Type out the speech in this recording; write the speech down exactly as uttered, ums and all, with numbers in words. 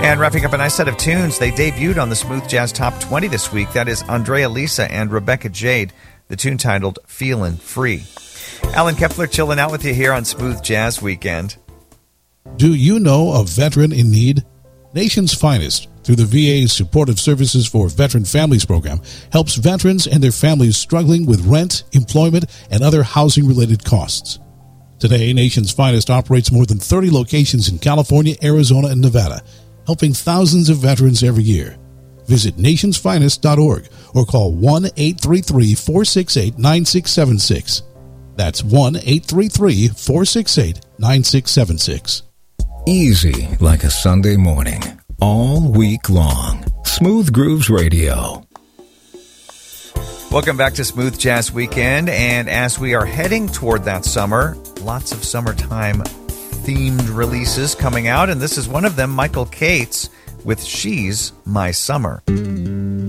And wrapping up a nice set of tunes, they debuted on the Smooth Jazz Top twenty this week. That is Andrea Lisa and Rebecca Jade, the tune titled Feelin' Free. Alan Kepler chilling out with you here on Smooth Jazz Weekend. Do you know a veteran in need? Nation's Finest, through the V A's Supportive Services for Veteran Families program, helps veterans and their families struggling with rent, employment, and other housing-related costs. Today, Nation's Finest operates more than thirty locations in California, Arizona, and Nevada, helping thousands of veterans every year. Visit nationsfinest dot org or call one eight three three, four six eight, nine six seven six. That's one eight three three, four six eight, nine six seven six. Easy like a Sunday morning, all week long. Smooth Grooves Radio. Welcome back to Smooth Jazz Weekend, and as we are heading toward that summer, lots of summertime themed releases coming out, and this is one of them, Michael Cates with She's My Summer.